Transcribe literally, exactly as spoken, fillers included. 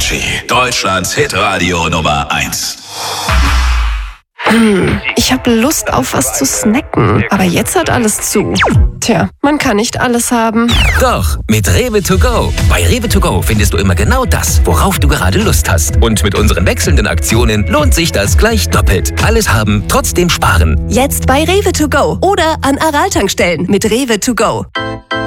Energy, Deutschlands Hitradio Nummer eins. Hm, ich habe Lust auf was zu snacken, aber jetzt hat alles zu. Tja, man kann nicht alles haben. Doch, mit Rewe to go. Bei Rewe to go findest du immer genau das, worauf du gerade Lust hast. Und mit unseren wechselnden Aktionen lohnt sich das gleich doppelt. Alles haben, trotzdem sparen. Jetzt bei Rewe to go oder an Aral-Tankstellen mit Rewe to go.